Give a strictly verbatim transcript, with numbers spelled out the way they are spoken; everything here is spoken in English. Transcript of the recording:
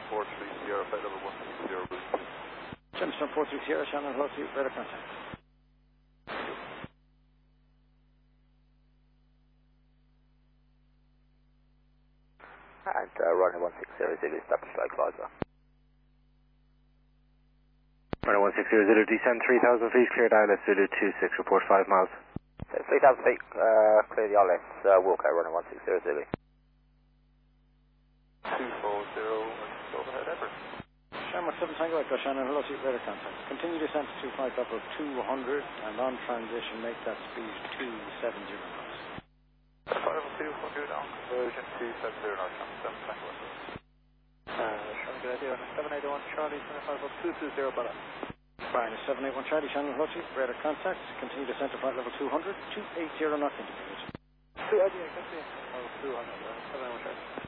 four three Sierra, flight level one six zero, Boost. Gemstone four three Sierra, Shannon, hello to you, radar contact. And uh, runway one six zero, Zulu, establish flight advisor. Runway one six zero, Zulu, descend three thousand feet, clear down at Zulu two six, report five miles. So three thousand feet, uh, clear the islands, uh, Wilco, runway one six zero, Zulu. two four zero, go ahead, Everett. Shamrock seven Tango Echo, Shannon, hello to you, radar contact. Continue descent to flight level two hundred, and on transition make that speed two seven zero knots. Flight level two hundred on conversion, two seven zero knots, seven Tango Echo. Uh, Shannon, good idea, seven eight one Charlie, flight level two two zero, Bala. Fine, seven eight one Charlie, Shannon, hello to you, radar contact. Continue descent to flight level two hundred, two eight zero knots indicated. Two, idea, good idea. Oh, two hundred, uh, seven eight one Charlie.